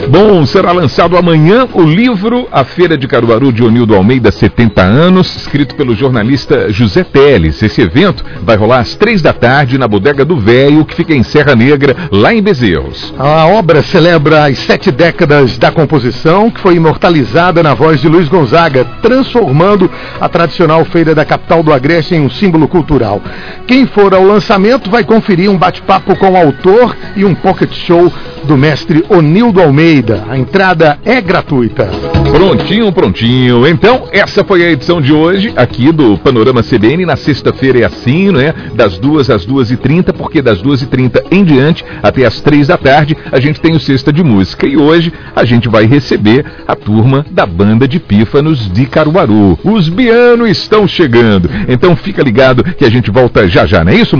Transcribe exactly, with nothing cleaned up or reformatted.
Bom, será lançado amanhã o livro A Feira de Caruaru de Onildo Almeida, setenta anos, escrito pelo jornalista José Teles. Esse evento vai rolar às três da tarde na Bodega do Véio, que fica em Serra Negra, lá em Bezerros. A obra celebra as sete décadas da composição, que foi imortalizada na voz de Luiz Gonzaga, transformando a tradicional feira da capital do Agreste em um símbolo cultural. Quem for ao lançamento vai conferir um bate-papo com o autor e um pocket show do mestre Onildo Almeida. A entrada é gratuita. Prontinho, prontinho. Então, essa foi a edição de hoje aqui do Panorama C B N. Na sexta-feira é assim, né? Das duas às duas e trinta, porque das duas e trinta em diante, até às três da tarde, a gente tem o Sexta de Música. E hoje a gente vai receber a turma da Banda de Pífanos de Caruaru. Os Biano estão chegando. Então fica ligado que a gente volta já já, não é isso?